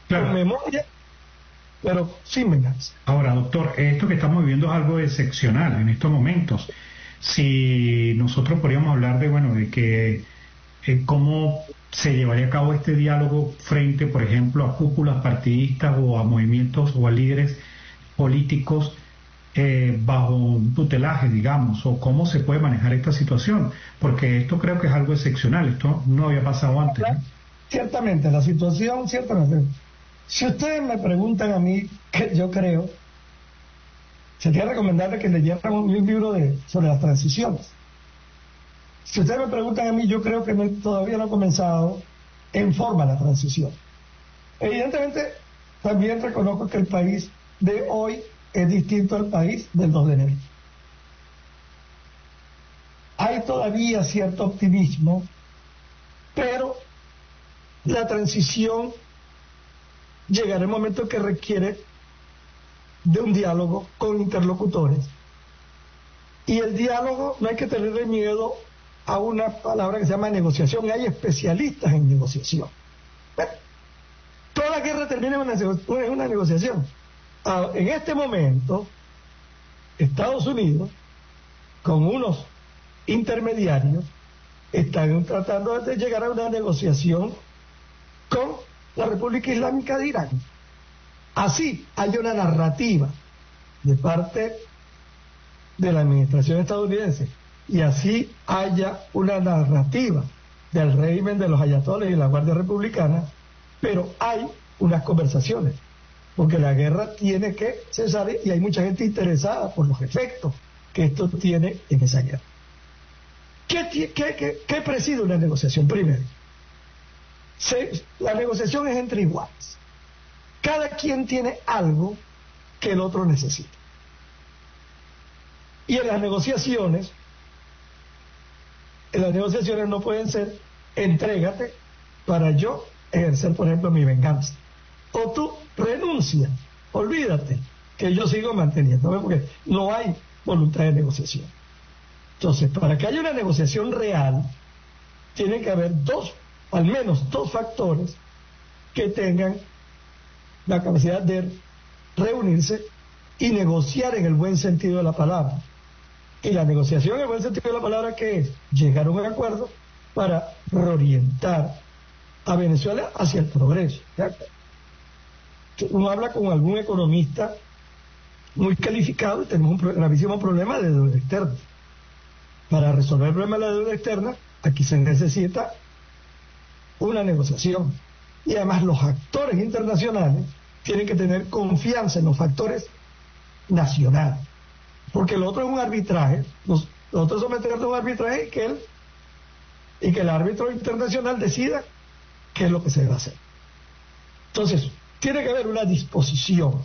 con Claro. memoria, pero sin venganza. Ahora, doctor, esto que estamos viviendo es algo excepcional en estos momentos. Si nosotros podríamos hablar de, bueno, de que cómo se llevaría a cabo este diálogo frente, por ejemplo, a cúpulas partidistas o a movimientos o a líderes políticos bajo un tutelaje, digamos, o cómo se puede manejar esta situación, porque esto creo que es algo excepcional, esto no había pasado antes, ¿no? Ciertamente, la situación, ciertamente. Si ustedes me preguntan a mí, que yo creo, sería recomendable que leyeran un libro sobre las transiciones. Si ustedes me preguntan a mí, yo creo que todavía no ha comenzado en forma la transición. Evidentemente, también reconozco que el país de hoy es distinto al país del 2 de enero. Hay todavía cierto optimismo, pero la transición llegará el momento que requiere de un diálogo con interlocutores. Y el diálogo no hay que tenerle miedo a una palabra que se llama negociación. Hay especialistas en negociación. Bueno, toda guerra termina en una negociación. En este momento, Estados Unidos, con unos intermediarios, están tratando de llegar a una negociación con la República Islámica de Irán. Así hay una narrativa de parte de la administración estadounidense y así haya una narrativa del régimen de los ayatoles y la Guardia Republicana, pero hay unas conversaciones, porque la guerra tiene que cesar y hay mucha gente interesada por los efectos que esto tiene en esa guerra. ¿Qué preside una negociación? Primero, la negociación es entre iguales. Cada quien tiene algo que el otro necesita. Y en las negociaciones no pueden ser entrégate para yo ejercer, por ejemplo, mi venganza. O tú renuncia, olvídate, que yo sigo manteniéndome, porque no hay voluntad de negociación. Entonces, para que haya una negociación real, tiene que haber al menos dos factores que tengan la capacidad de reunirse y negociar en el buen sentido de la palabra. Y la negociación en el buen sentido de la palabra, ¿qué es? Llegar a un acuerdo para reorientar a Venezuela hacia el progreso. Uno habla con algún economista muy calificado y tenemos un gravísimo problema de deuda externa. Para resolver el problema de la deuda externa, aquí se necesita una negociación. Y además los actores internacionales tienen que tener confianza en los factores nacionales. Porque lo otro es un arbitraje, lo otro es someterse a un arbitraje y que el árbitro internacional decida qué es lo que se debe hacer. Entonces, tiene que haber una disposición.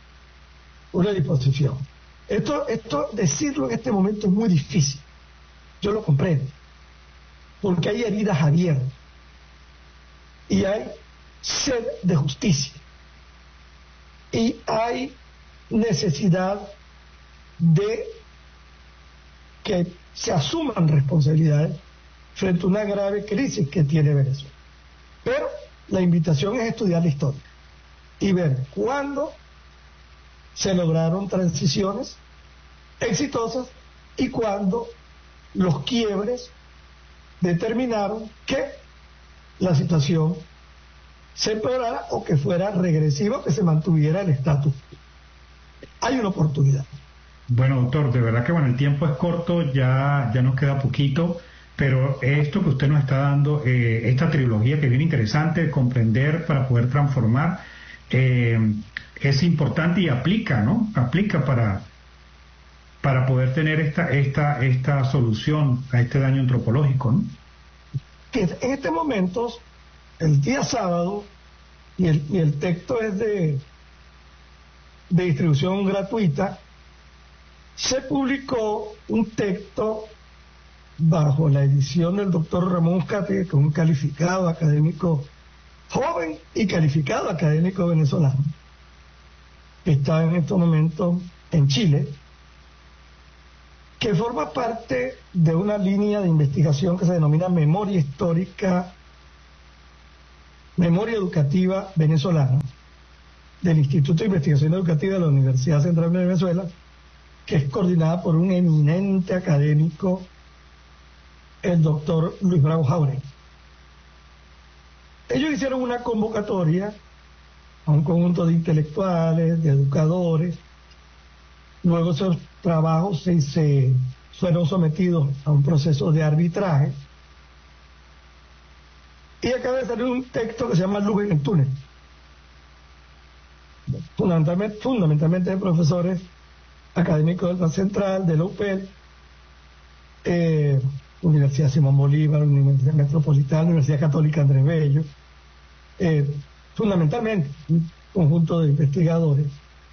Esto decirlo en este momento es muy difícil. Yo lo comprendo. Porque hay heridas abiertas. Y hay sed de justicia. Y hay necesidad de que se asuman responsabilidades frente a una grave crisis que tiene Venezuela. Pero la invitación es estudiar la historia y ver cuándo se lograron transiciones exitosas y cuándo los quiebres determinaron que la situación se empeorara o que fuera regresiva, que se mantuviera el estatus. Hay una oportunidad. Bueno, doctor, de verdad que bueno, el tiempo es corto, ya nos queda poquito, pero esto que usted nos está dando, esta trilogía que viene interesante de comprender para poder transformar, es importante y aplica, ¿no? Aplica para poder tener esta solución a este daño antropológico, ¿no? Que en este momento, el día sábado, y el texto es de distribución gratuita, se publicó un texto bajo la edición del doctor Ramón Uzcategui, que es un calificado académico, joven y calificado académico venezolano, que está en estos momentos en Chile, que forma parte de una línea de investigación que se denomina Memoria Histórica Memoria Educativa Venezolana del Instituto de Investigación Educativa de la Universidad Central de Venezuela, que es coordinada por un eminente académico, el doctor Luis Bravo Jáuregui. Ellos hicieron una convocatoria a un conjunto de intelectuales, de educadores. Luego esos trabajos se fueron sometidos a un proceso de arbitraje. Y acaba de salir un texto que se llama Luz en el túnel. Fundamentalmente de profesores académicos del Plan Central, de la UPEL, Universidad Simón Bolívar, Universidad Metropolitana, Universidad Católica Andrés Bello, fundamentalmente un conjunto de investigadores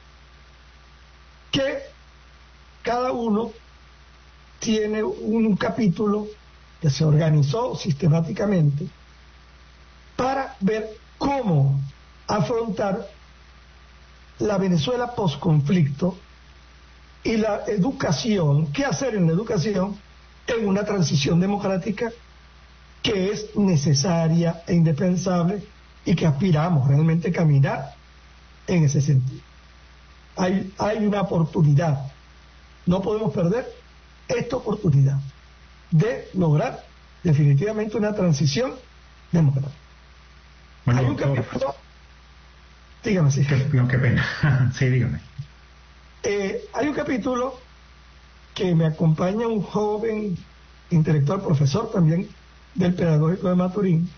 que cada uno tiene un capítulo que se organizó sistemáticamente para ver cómo afrontar la Venezuela posconflicto y la educación, qué hacer en la educación en una transición democrática que es necesaria e indispensable y que aspiramos realmente a caminar en ese sentido. Hay una oportunidad, no podemos perder esta oportunidad de lograr definitivamente una transición democrática. Bueno, hay un capítulo, dígame si. No, qué pena. Sí, dígame. Hay un capítulo que me acompaña un joven intelectual, profesor también del Pedagógico de Maturín,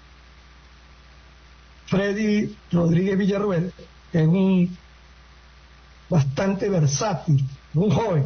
Freddy Rodríguez Villarruel, que es un bastante versátil, un joven.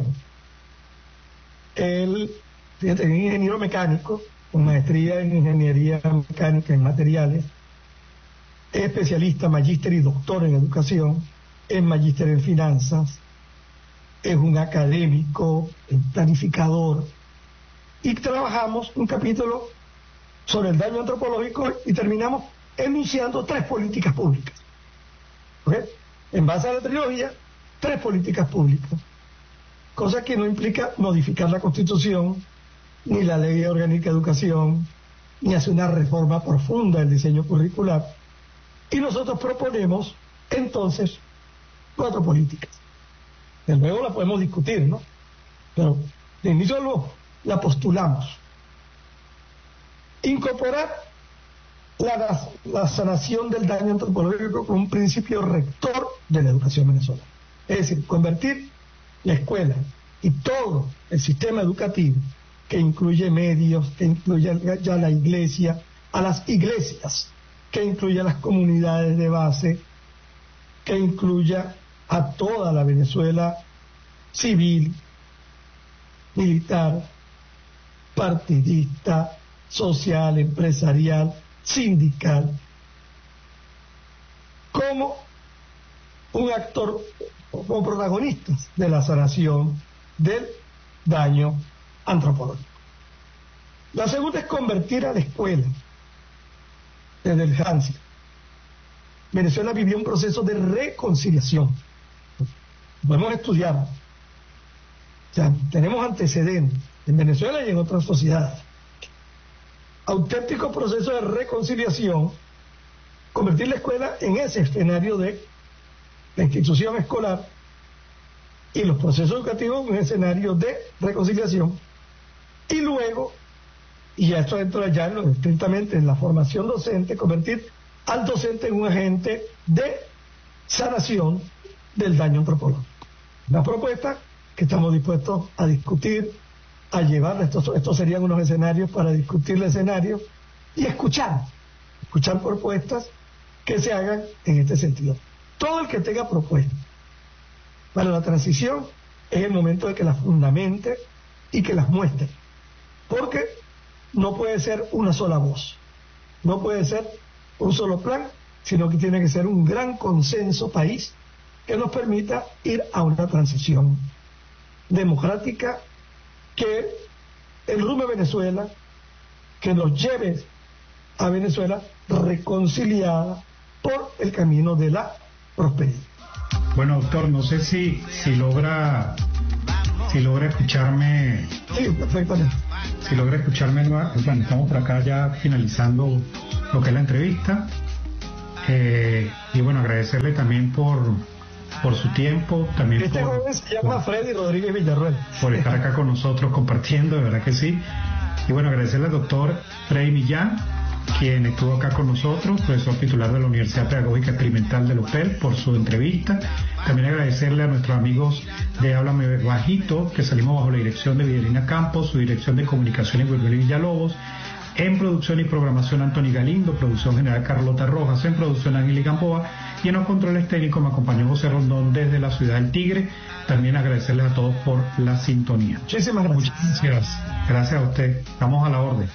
Él, fíjate, es ingeniero mecánico, con maestría en ingeniería mecánica en materiales, es especialista, magíster y doctor en educación, es magíster en finanzas, es un académico, es planificador, y trabajamos un capítulo sobre el daño antropológico y terminamos enunciando 3 políticas públicas. ¿Okay? En base a la trilogía, 3 políticas públicas, cosa que no implica modificar la Constitución, ni la Ley Orgánica de Educación, ni hacer una reforma profunda del diseño curricular. Y nosotros proponemos entonces 4 políticas. Que luego la podemos discutir, ¿no? Pero de inicio luego la postulamos. Incorporar la sanación del daño antropológico como un principio rector de la educación venezolana. Es decir, convertir la escuela y todo el sistema educativo, que incluye medios, que incluye ya la iglesia, a las iglesias, que incluya las comunidades de base, que incluya a toda la Venezuela civil, militar, partidista, social, empresarial, sindical, como un actor, como protagonistas de la sanación del daño antropológico. La segunda es convertir a la escuela desde el Hansi. Venezuela vivió un proceso de reconciliación. Podemos estudiar. O sea, tenemos antecedentes en Venezuela y en otras sociedades. Auténtico proceso de reconciliación, convertir la escuela en ese escenario de la institución escolar y los procesos educativos en un escenario de reconciliación. Y luego, y ya esto entra ya estrictamente en la formación docente, convertir al docente en un agente de sanación del daño antropológico. Una propuesta que estamos dispuestos a discutir, a llevar. Estos serían unos escenarios para discutir el escenario y escuchar propuestas que se hagan en este sentido. Todo el que tenga propuestas para la transición es el momento de que las fundamente y que las muestre, porque no puede ser una sola voz, no puede ser un solo plan, sino que tiene que ser un gran consenso país que nos permita ir a una transición democrática que enrume Venezuela, que nos lleve a Venezuela reconciliada por el camino de la prosperidad. Bueno, doctor, no sé si logra escucharme. Sí, perfectamente. Si logra escucharme, bueno, estamos por acá ya finalizando lo que es la entrevista. Y bueno, agradecerle también por su tiempo, también este joven se llama Freddy Rodríguez Villarruel, por estar acá con nosotros compartiendo, de verdad que sí. Y bueno, agradecerle al doctor Freddy Millán, quien estuvo acá con nosotros, profesor titular de la Universidad Pedagógica Experimental de Lopel, por su entrevista. También agradecerle a nuestros amigos de Háblame Bajito, que salimos bajo la dirección de Videlina Campos, su dirección de comunicaciones Wilber Villalobos, en producción y programación Anthony Galindo, producción general Carlota Rojas, en producción Ángel Gamboa, y en los controles técnicos me acompañó José Rondón desde la ciudad del Tigre. También agradecerles a todos por la sintonía. Muchísimas gracias. Muchas gracias. Gracias a usted. Estamos a la orden.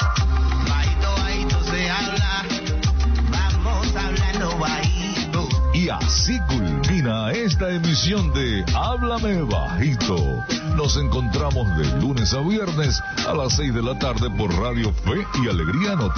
Y así culmina esta emisión de Háblame Bajito. Nos encontramos de lunes a viernes a las 6 de la tarde por Radio Fe y Alegría Noticias.